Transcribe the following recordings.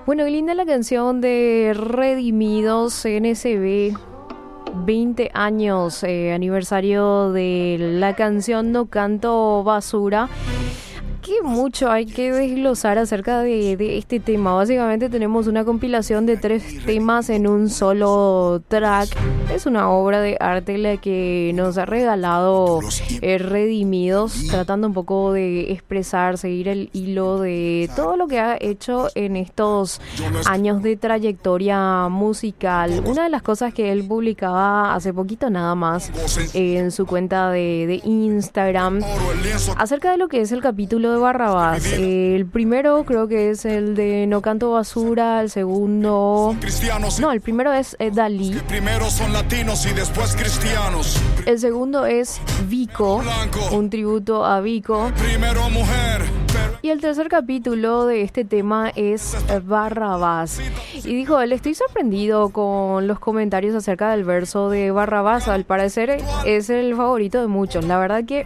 Bueno, qué linda la canción de Redimidos NSB. 20 años, aniversario de la canción No Canto Basura. Que mucho hay que desglosar acerca de este tema. Básicamente tenemos una compilación de 3 temas en un solo track. Es una obra de arte la que nos ha regalado Redimidos, tratando un poco de expresar, seguir el hilo de todo lo que ha hecho en estos años de trayectoria musical. Una de las cosas que él publicaba hace poquito nada más en su cuenta de Instagram acerca de lo que es el capítulo de Barrabás. El primero creo que es el de No Canto Basura, el segundo... No, el primero es Dalí. Primero son latinos y después cristianos. El segundo es Vico, un tributo a Vico. Primero mujer. Y el tercer capítulo de este tema es Barrabás. Y dijo él, estoy sorprendido con los comentarios acerca del verso de Barrabás. Al parecer es el favorito de muchos. La verdad que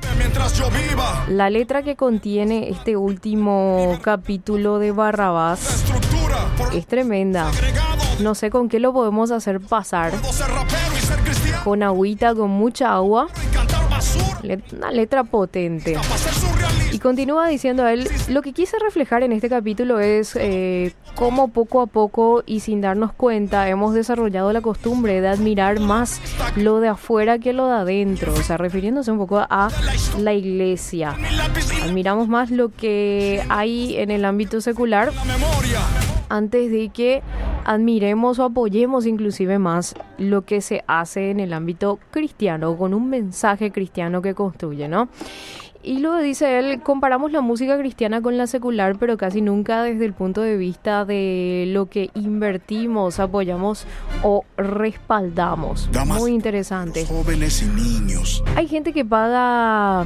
la letra que contiene este último capítulo de Barrabás es tremenda. No sé con qué lo podemos hacer pasar. Con agüita, con mucha agua. Una letra potente. Y continúa diciendo él, lo que quise reflejar en este capítulo es cómo poco a poco y sin darnos cuenta hemos desarrollado la costumbre de admirar más lo de afuera que lo de adentro. O sea, refiriéndose un poco a la iglesia. Admiramos más lo que hay en el ámbito secular antes de que admiremos o apoyemos inclusive más lo que se hace en el ámbito cristiano, con un mensaje cristiano que construye, ¿no? Y luego dice él, comparamos la música cristiana con la secular, pero casi nunca desde el punto de vista de lo que invertimos, apoyamos o respaldamos. Damas, muy interesante. Jóvenes y niños. Hay gente que paga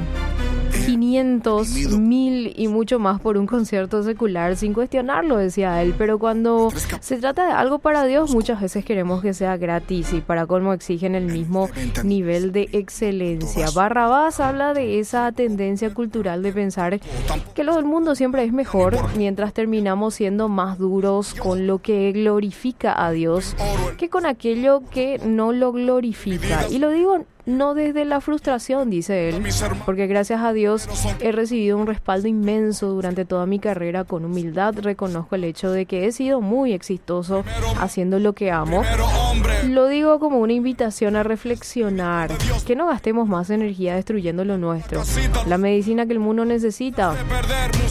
500, 1000 y mucho más por un concierto secular sin cuestionarlo, decía él, pero cuando se trata de algo para Dios muchas veces queremos que sea gratis y para colmo exigen el mismo nivel de excelencia. Barrabás habla de esa tendencia cultural de pensar que lo del mundo siempre es mejor, mientras terminamos siendo más duros con lo que glorifica a Dios que con aquello que no lo glorifica. Y lo digo no desde la frustración, dice él, porque gracias a Dios he recibido un respaldo inmenso durante toda mi carrera. Con humildad reconozco el hecho de que he sido muy exitoso haciendo lo que amo. Lo digo como una invitación a reflexionar, que no gastemos más energía destruyendo lo nuestro. La medicina que el mundo necesita